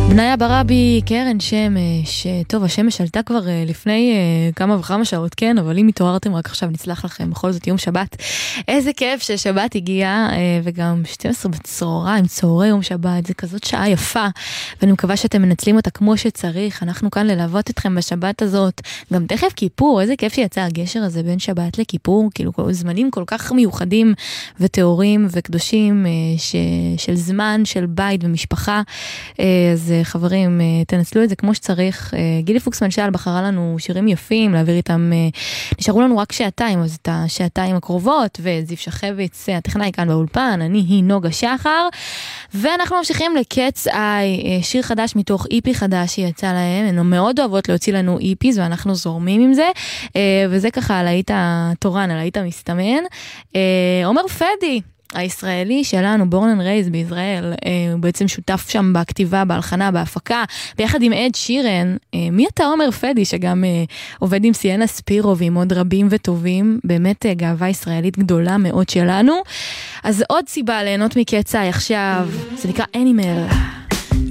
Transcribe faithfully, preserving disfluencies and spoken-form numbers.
בניה ברבי, קרן שמש. טוב, השמש עלתה כבר לפני כמה וכמה שעות, כן, אבל אם התעוררתם רק עכשיו, נצלח לכם, בכל זאת יום שבת. איזה כיף ששבת הגיעה, וגם שתים עשרה בצהריים, צהרי יום שבת, זה כזאת שעה יפה, ואני מקווה שאתם מנצלים אותה כמו שצריך. אנחנו כאן ללוות אתכם בשבת הזאת, גם תכף כיפור, איזה כיף שיצא הגשר הזה בין שבת לכיפור, כאילו זמנים כל כך מיוחדים ותיאורים וקדושים ש... של זמן, של בית ומשפחה. אז חברים, תנצלו את זה כמו שצריך. גילי פוקסמן שאל בחרה לנו שירים יפים, להעביר איתם, נשארו לנו רק שעתיים, אז את השעתיים הקרובות, וזיו שחביץ, הטכנאי כאן באולפן, אני היא נוגה שחר, ואנחנו ממשיכים לקץ איי, שיר חדש מתוך איפי חדש שיצא להם, הן מאוד אוהבות להוציא לנו איפיז, ואנחנו זורמים עם זה, וזה ככה להיט התורן, להיט המסתמן. עומר פדי, הישראלי שלנו, born and raised בישראל, הוא בעצם שותף שם בכתיבה, בהלחנה, בהפקה, ביחד עם אד שירן. מי אתה עומר פדי, שגם עובד עם סיינה ספירו ועם עוד רבים וטובים, באמת גאווה ישראלית גדולה מאוד שלנו. אז עוד סיבה ליהנות מקצאי עכשיו, זה נקרא אנימל.